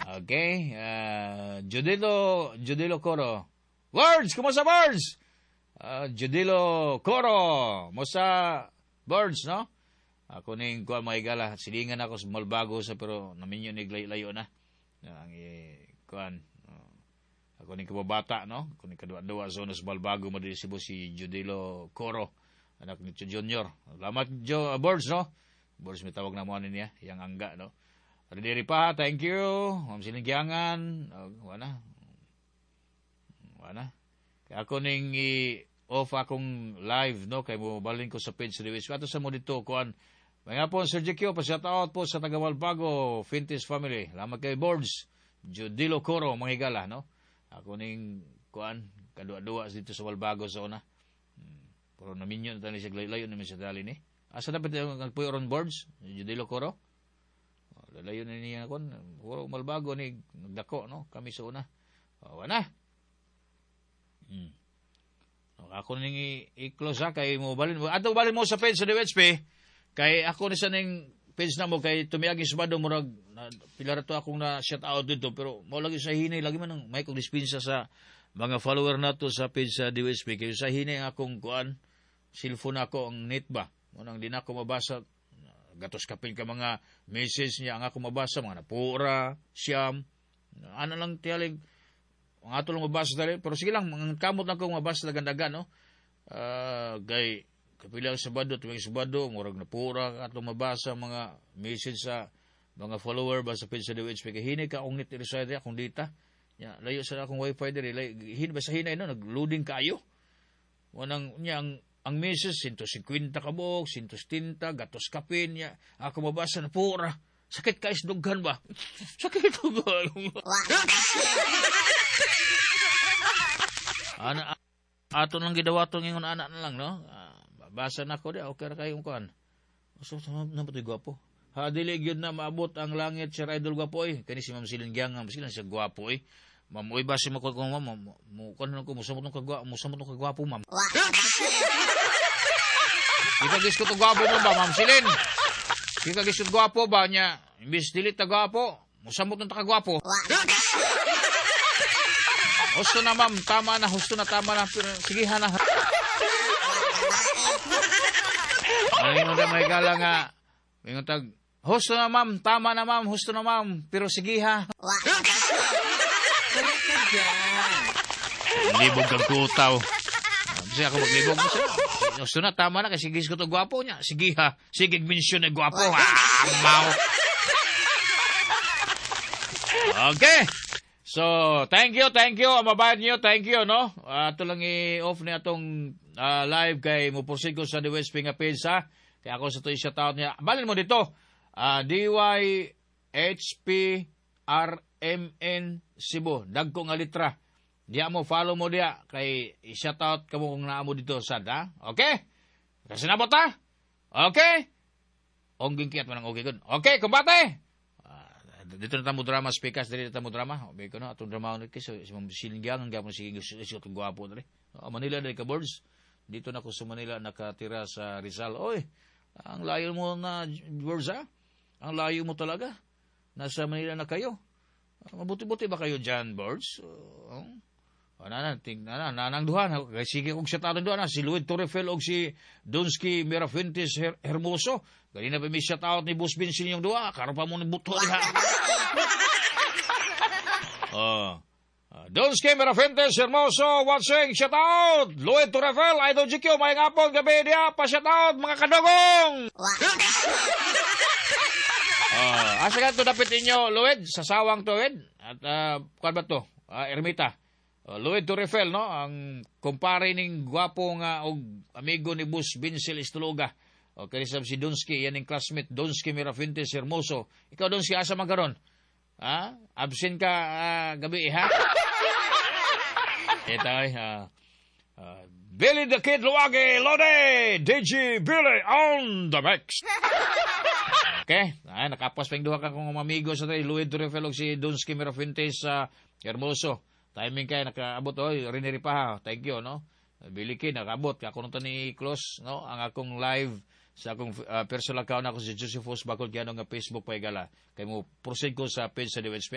Okay, Judilo Coro. Words, kumusta Words? Judilo Coro, musta Words, no? Ako ning kuan mga igala, silingan ako sa Malbago sa pero naminyo ni layo na. Ang kuan ako ning kababata, no? Ako ning kadua-dua zona sa Malbago madili Cebu si Judilo Coro, anak ni Junior. Salamat Birds, no? Birds may tawag na mo niya, yang angga, no? Diri pa, thank you. Ma'am Silinggiangan, wala. Kaya ako ning off akong live, no? Kaya mo balin ko sa page sa Lewis. Ato sa mo dito, kuan. Mga po, Sir Jekio, pa-shout out po sa Taga-Malbago, Fintis Family. Salamat kay Boards, Judilo Coro, mga higala, no? Ako ning, kuan, kadua-dua dito sa Malbago sa una. Pero naminyo na tayo siya layo namin sa dali ni. Asa dapat yung nagpuyo ron Boards, Judilo Coro? Lalayo na niya, kuan, Coro Malbago ni, nagdako, no? Kami sa una. Wana. Ako ning i-close ha, kay mo balin mo. Ato balin mo sa page sa DWHP. Kay ako ni sa ning page na mo, kay tumiagi subado murag pilar to akong na shout out dito, pero mo lagi sa hinay lagi man ang may kong dispensa sa mga follower nato sa page sa DWSP. Kay sa hinay ang akong kuan cellphone ako ang net ba, mo nang di na ako mabasa gatos kapin ka mga message niya ang ako mabasa mga napura siyam ano lang tiyalig ang ato lang mabasa dali, pero sige lang ang kamot lang ko mabasa dagan-dagan, no? Kay kapilang Sabado, tuwing Sabado, murag na pura at lumabasa mga message sa mga follower ba sa page sa DWHP. Kaya hinay ka akong net irisay akong data. Ya, layo sa akong wifi diri. Ba sa hinay, no? Nag-loading kayo. Wanang niya, ang message, 150 kabok, 170, gatos kapin. Ya, ako mabasa na pura. Sakit ka isdughan ba? Sakit ko ba? Ato lang gidawato ng anak na lang, no? Basa na ko di, okay ra kayong kuan. So, naman gwapo. Dili gyud na maabot ang langit si Idol gwapo eh. Kani si Ma'am Silinggiang, sila siya gwapo eh. Ma'am, uy, basi mo ko ma'am, musamot ng kagwapo, ma'am. Ikagis ko to gwapo mo ba, Ma'am Silin? Ikagis ko gwapo ba niya? Imbis dili ta gwapo, musamot ng kagwapo. Husto na, ma'am, tama na, sige na. Ngayon na may gala nga. Ngayon tag, husto na ma'am, tama na ma'am, husto na ma'am, pero sige ha. Libog kang kutaw. Kasi ako maglibog mo siya. Husto na, tama na, kasi sigis ko to gwapo niya. Sige ha, sige mention na gwapo ha. Mau. Okay. So, thank you. Ang mabayad niyo, thank you, no? Ito lang i-off na itong live kay mupusin ko sa DWSP nga page, ha? Kaya ako sa ito i-shout out niya. Balin mo dito, DYHPRMN Cebu. Dagko nga litra. Diya mo, follow mo diya. Kay i-shout out ka mo kung naamo dito, sad, ha? Okay? Kasi nabot, ha? Okay? Ongging kiyat mo ng okay, good. Okay, kumbate! Dito na tamo drama speakers diri tamo drama. Obe ko na atong drama ni kay si Ma'am Silinggiang ang gyapon si itong gwapo diri. Manila diri ka Boards. Dito na ko sa Manila nakatira sa Rizal. Oy, ang layo mo na Boards ha? Ang layo mo talaga. Nasa Manila na kayo. Mabuti-buti ba kayo diyan Boards? Nanang duhan. Sige kong shout out duhan si Luis Torrefel og si Donsky Mirafuentes Hermoso. Ganina pa may shout out ni Boss Vincent yung duha. Karon pa mo ng buto ha. Donsky Mirafuentes Hermoso watching shout out. Luis Torrefel Idol GQ may ngapon gabi dia pa shout out mga kadogong. Asa ka to dapat inyo Luid sa sawang tuwid at kuan ba to? Ermita. Lloyd Torrefel, no? Ang kumpare ning gwapo nga og amigo ni Boss Vincel Istologa. O kanisab si Donsky, yan yung classmate, Donsky Mirafuentes Hermoso. Ikaw Donsky, asa magaron? Ha? Absent ka gabi, ha? Ito ay, Billy the Kid Luwage, Lode, DJ Billy on the mix. Okay? Nakapas pa yung duha ka kong amigo sa tayo, Lloyd Torrefel og si Donsky Mirafuentes Hermoso. Timing kay nakaabot riniri pa ha. Thank you, no. Biliki nakaabot ako nung ni close, no, ang akong live sa akong personal account ako si Josephus Bakol Giano nga Facebook pa igala. Kay mo proceed ko sa page sa DWSP.